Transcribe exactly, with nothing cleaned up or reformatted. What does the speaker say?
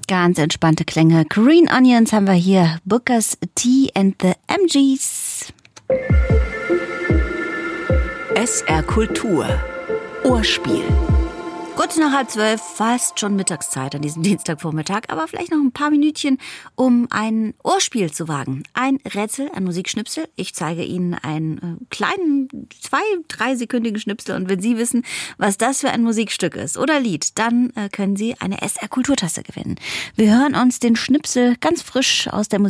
Ganz entspannte Klänge. Green Onions haben wir hier. Booker's T and the M Gs. S R Kultur. Ohrspiel. Kurz nach halb zwölf, fast schon Mittagszeit an diesem Dienstagvormittag, aber vielleicht noch ein paar Minütchen, um ein Ohrspiel zu wagen. Ein Rätsel, ein Musikschnipsel. Ich zeige Ihnen einen äh, kleinen, zwei-, dreisekündigen Schnipsel und wenn Sie wissen, was das für ein Musikstück ist oder Lied, dann äh, können Sie eine S R Kulturtasse gewinnen. Wir hören uns den Schnipsel ganz frisch aus der Musik